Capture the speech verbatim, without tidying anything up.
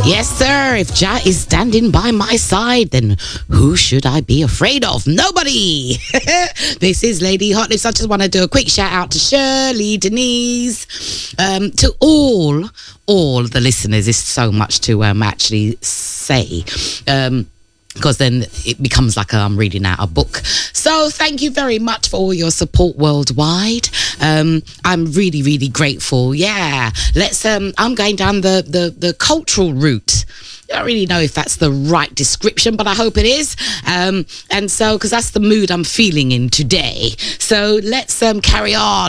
Yes, sir. If Jah is standing by my side, then who should I be afraid of? Nobody. This is Lady Hot Lips. I just want to do a quick shout out to Shirley, Denise, um, to all, all the listeners. It's so much to um, actually say. Um, because then it becomes like I'm reading out a book. So thank you very much for all your support worldwide. Um, I'm really, really grateful. Yeah, let's. Um, I'm going down the, the, the cultural route. I don't really know if that's the right description, but I hope it is. Um, and so, because that's the mood I'm feeling in today. So let's um, carry on.